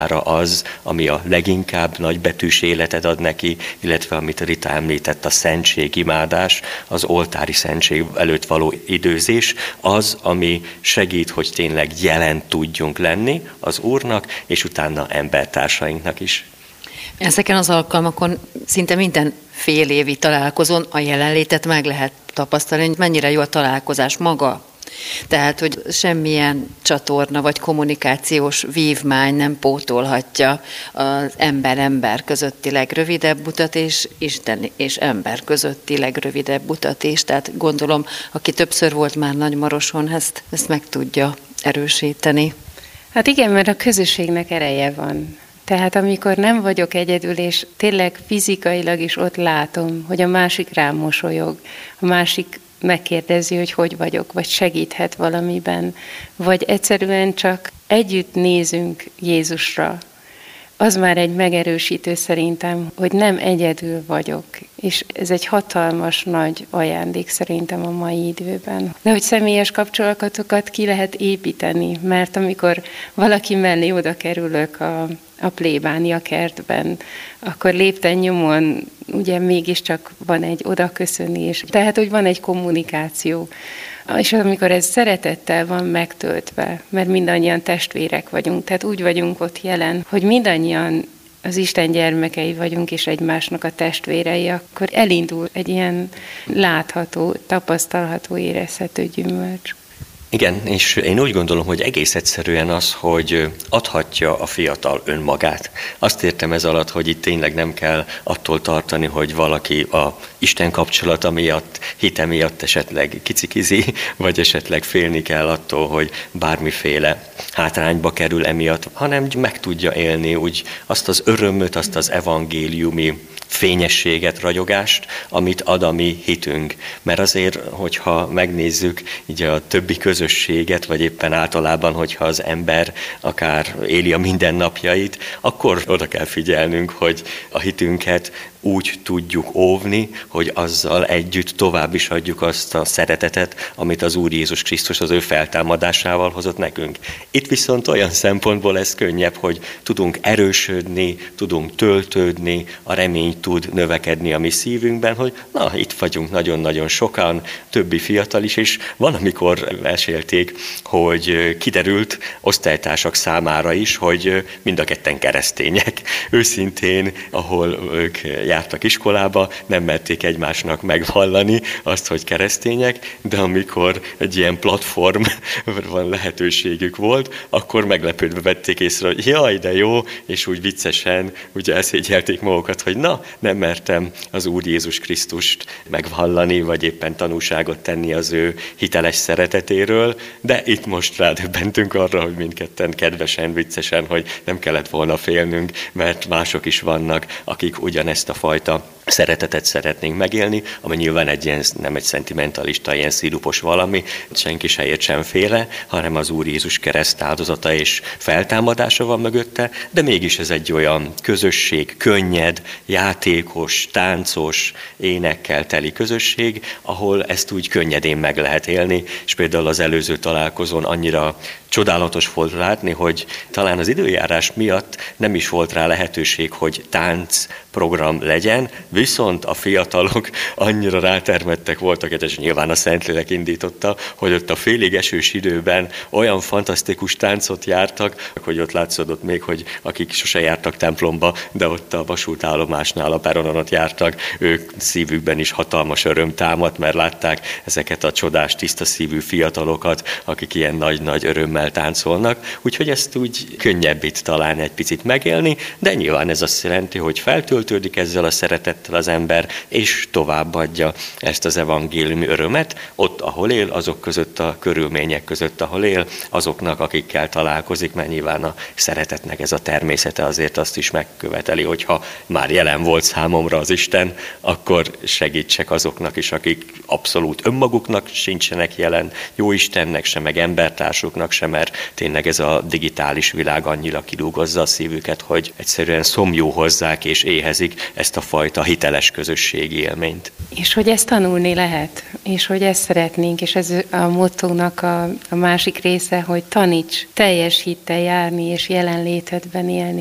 az, ami a leginkább nagybetűs életet ad neki, illetve amit Rita említett, a szentségimádás, az oltári szentség előtt való időzés, az, ami segít, hogy tényleg jelen tudjunk lenni az Úrnak, és utána embertársainknak is. Ezeken az alkalmakon szinte minden félévi találkozón a jelenlétet meg lehet tapasztalni, hogy mennyire jó a találkozás maga. Tehát, hogy semmilyen csatorna vagy kommunikációs vívmány nem pótolhatja az ember-ember közötti legrövidebb utat, és Isten és ember közötti legrövidebb utat is. Tehát gondolom, aki többször volt már Nagymaroson, ezt meg tudja erősíteni. Hát igen, mert a közösségnek ereje van. Tehát amikor nem vagyok egyedül, és tényleg fizikailag is ott látom, hogy a másik rám mosolyog, a másik megkérdezi, hogy vagyok, vagy segíthet valamiben, vagy egyszerűen csak együtt nézünk Jézusra, az már egy megerősítő szerintem, hogy nem egyedül vagyok, és ez egy hatalmas nagy ajándék szerintem a mai időben. De hogy személyes kapcsolatokat ki lehet építeni, mert amikor valaki mellé oda kerülök a plébánia kertben, akkor lépten nyomon ugye mégiscsak van egy odaköszönés, tehát hogy van egy kommunikáció. És amikor ez szeretettel van megtöltve, mert mindannyian testvérek vagyunk, tehát úgy vagyunk ott jelen, hogy mindannyian az Isten gyermekei vagyunk, és egymásnak a testvérei, akkor elindul egy ilyen látható, tapasztalható, érezhető gyümölcs. Igen, és én úgy gondolom, hogy egész egyszerűen az, hogy adhatja a fiatal önmagát. Azt értem ez alatt, hogy itt tényleg nem kell attól tartani, hogy valaki a Isten kapcsolata miatt, hite miatt esetleg kicikizi, vagy esetleg félni kell attól, hogy bármiféle hátrányba kerül emiatt, hanem meg tudja élni úgy azt az örömöt, azt az evangéliumi fényességet, ragyogást, amit ad a mi hitünk. Mert azért, hogyha megnézzük így a többi közösséget, vagy éppen általában, hogyha az ember akár éli a mindennapjait, akkor oda kell figyelnünk, hogy a hitünket úgy tudjuk óvni, hogy azzal együtt tovább is adjuk azt a szeretetet, amit az Úr Jézus Krisztus az ő feltámadásával hozott nekünk. Itt viszont olyan szempontból ez könnyebb, hogy tudunk erősödni, tudunk töltődni, a remény tud növekedni a mi szívünkben, hogy na, itt vagyunk nagyon-nagyon sokan, többi fiatal is, és van, amikor mesélték, hogy kiderült osztálytársak számára is, hogy mind a ketten keresztények. Őszintén, ahol ők jártak iskolába, nem merték egymásnak megvallani azt, hogy keresztények, de amikor egy ilyen platform van lehetőségük volt, akkor meglepődve vették észre, hogy jaj, de jó, és úgy viccesen ugye elszégyelték magukat, hogy na, nem mertem az Úr Jézus Krisztust megvallani, vagy éppen tanúságot tenni az ő hiteles szeretetéről, de itt most rádöbbentünk arra, hogy mindketten kedvesen, viccesen, hogy nem kellett volna félnünk, mert mások is vannak, akik ugyanezt a fajta szeretetet szeretnénk megélni, ami nyilván nem egy szentimentalista, ilyen szirupos valami, senki se értsen félre, hanem az Úr Jézus kereszt áldozata és feltámadása van mögötte, de mégis ez egy olyan közösség, könnyed, játékos, táncos, énekkel teli közösség, ahol ezt úgy könnyedén meg lehet élni, és például az előző találkozón annyira csodálatos volt látni, hogy talán az időjárás miatt nem is volt rá lehetőség, hogy táncprogram legyen, viszont a fiatalok annyira rátermettek voltak, és nyilván a Szentlélek indította, hogy ott a félig esős időben olyan fantasztikus táncot jártak, hogy ott látszódott még, hogy akik sose jártak templomba, de ott a vasútállomásnál a peronon ott jártak, ők szívükben is hatalmas öröm támadt, mert látták ezeket a csodás, tiszta szívű fiatalokat, akik ilyen nagy-nagy örömmel táncolnak, úgyhogy ezt úgy könnyebb itt talán egy picit megélni, de nyilván ez azt jelenti, hogy feltöltődik ezzel a szeretettel az ember, és továbbadja ezt az evangéliumi örömet, ott, ahol él, azok között a körülmények között, ahol él, azoknak, akikkel találkozik, mert nyilván a szeretetnek ez a természete azért azt is megköveteli, hogyha már jelen volt számomra az Isten, akkor segítsek azoknak is, akik abszolút önmaguknak sincsenek jelen, jó Istennek se, meg embertársuknak se, mert tényleg ez a digitális világ annyira kidúgozza a szívüket, hogy egyszerűen szomjú hozzák és éhezik ezt a fajta hitet, hiteles közösségi élményt. És hogy ezt tanulni lehet, és hogy ezt szeretnénk, és ez a mottónak a másik része, hogy taníts teljes hittel járni, és jelenlétedben élni.